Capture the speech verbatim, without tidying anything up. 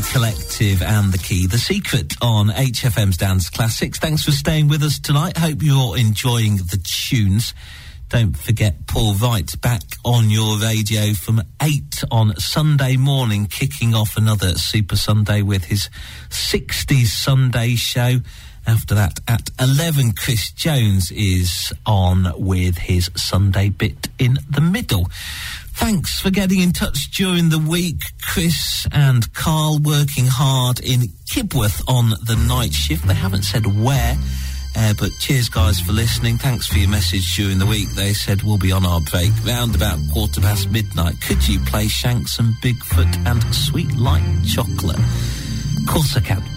Collective and The Key, The Secret on H F M's Dance Classics. Thanks for staying with us tonight. Hope you're enjoying the tunes. Don't forget Paul Wright back on your radio from eight on Sunday morning, kicking off another Super Sunday with his sixties Sunday show. After that, at eleven, Chris Jones is on with his Sunday bit in the middle. Thanks for getting in touch during the week. Chris and Carl working hard in Kibworth on the night shift. They haven't said where, uh, but cheers, guys, for listening. Thanks for your message during the week. They said we'll be on our break round about quarter past midnight. Could you play Shanks and Bigfoot and Sweet Light Chocolate? Of course I can.